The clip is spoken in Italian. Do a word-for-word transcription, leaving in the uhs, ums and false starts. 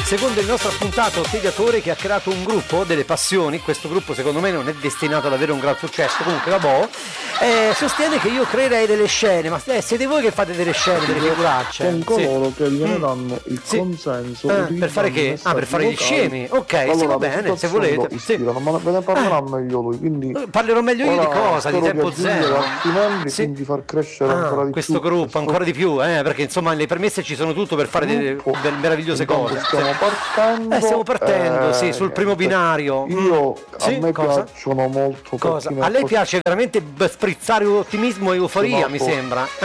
secondo il nostro appuntato Tediatore, che ha creato un gruppo delle passioni, questo gruppo secondo me non è destinato ad avere un gran successo, comunque vabbè, eh, sostiene che io creerei delle scene, ma eh, siete voi che fate delle scene, delle figuracce? Con coloro sì. che gliene mm. danno il sì. consenso. Eh, per fare che? Ah, per fare gli scemi, ok, allora, sì, va bene, se volete. Sì. Ma ve ne parlerà ah. meglio lui, quindi parlerò meglio io di cosa, di tempo zero. Altri membri, sì. Quindi far crescere ah, ancora di questo più. gruppo, questo... ancora di più, eh, perché insomma le premesse ci sono tutto per fare delle, delle meravigliose cose. Stiamo partendo. Eh, stiamo partendo, eh, sì, sul primo binario. Io, sì, a me cosa? piacciono molto. Cosa? A lei piace veramente sprizzare ottimismo e euforia, mi sembra.